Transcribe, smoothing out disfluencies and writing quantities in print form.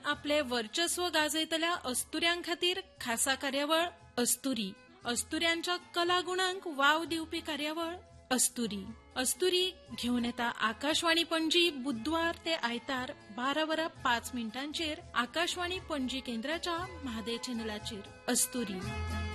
आपले वर्चस्व गाजयतल्या अस्तुऱ्यां खातीर खासा कार्यावळ अस्तुरी. अस्तुऱ्यांच्या कलागुणांक वाव दिवपी कार्यावळ अस्तुरी. अस्तुरी घेऊन येता आकाशवाणी पणजी बुधवार ते आयतार 12:05 आकाशवाणी पणजी केंद्राच्या म्हादय चॅनलाचेर. अस्तुरी.